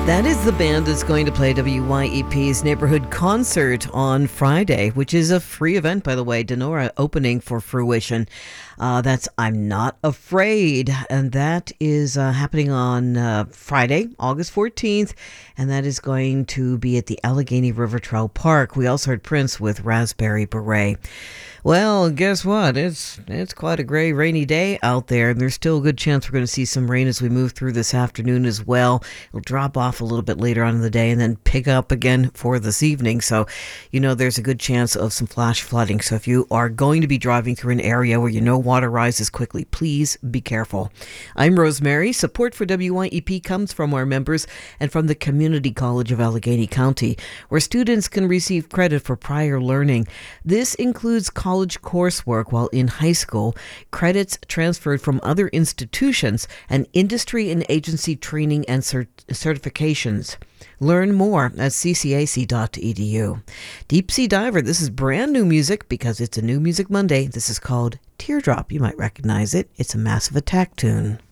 That is the band that's going to play WYEP's Neighborhood Concert on Friday, which is a free event, by the way. Denora opening for Fruition. That's I'm Not Afraid. And that is happening on Friday, August 14th. And that is going to be at the Allegheny River Trail Park. We also heard Prince with Raspberry Beret. Well, guess what? It's quite a gray, rainy day out there, and there's still a good chance we're going to see some rain as we move through this afternoon as well. It'll drop off a little bit later on in the day and then pick up again for this evening. So, there's a good chance of some flash flooding. So if you are going to be driving through an area where water rises quickly, please be careful. I'm Rosemary. Support for WYEP comes from our members and from the Community College of Allegheny County, where students can receive credit for prior learning. This includes college coursework while in high school, credits transferred from other institutions, and industry and agency training and certifications. Learn more at ccac.edu. Deep Sea Diver, this is brand new music because it's a New Music Monday. This is called Teardrop. You might recognize it. It's a Massive Attack tune.